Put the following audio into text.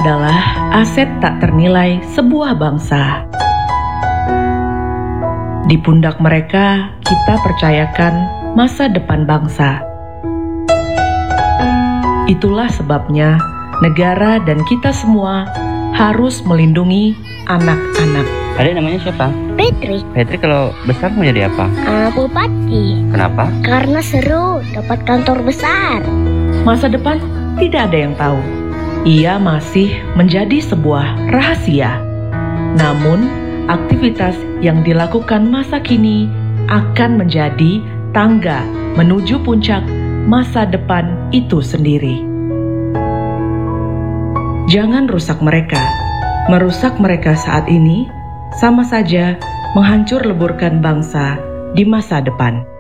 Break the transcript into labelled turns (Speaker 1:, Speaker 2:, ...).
Speaker 1: adalah aset tak ternilai sebuah bangsa. Di pundak mereka, kita percayakan masa depan bangsa. Itulah sebabnya negara dan kita semua harus melindungi anak-anak.
Speaker 2: Adek namanya siapa?
Speaker 3: Petri.
Speaker 2: Petri kalau besar mau jadi apa?
Speaker 3: Bupati.
Speaker 2: Kenapa?
Speaker 3: Karena seru, dapat kantor besar.
Speaker 1: Masa depan tidak ada yang tahu. Ia masih menjadi sebuah rahasia. Namun, aktivitas yang dilakukan masa kini akan menjadi tangga menuju puncak masa depan itu sendiri. Jangan rusak mereka. Merusak mereka saat ini sama saja menghancur leburkan bangsa di masa depan.